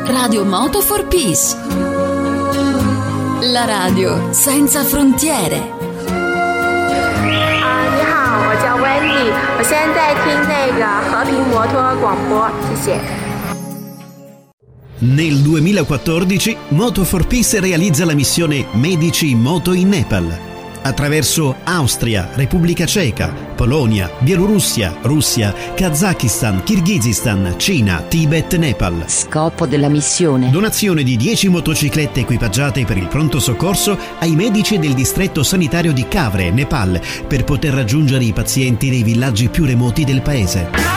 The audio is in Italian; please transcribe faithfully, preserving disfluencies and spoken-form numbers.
Radio Moto for Peace. La radio senza frontiere. 啊，你好，我叫 Wendy， 我现在在听那个和平摩托广播，谢谢。 Nel duemilaquattordici Moto for Peace realizza la missione Medici in Moto in Nepal. Attraverso Austria, Repubblica Ceca, Polonia, Bielorussia, Russia, Kazakistan, Kirghizistan, Cina, Tibet, Nepal. Scopo della missione: donazione di dieci motociclette equipaggiate per il pronto soccorso ai medici del distretto sanitario di Kavre, Nepal, per poter raggiungere i pazienti nei villaggi più remoti del paese.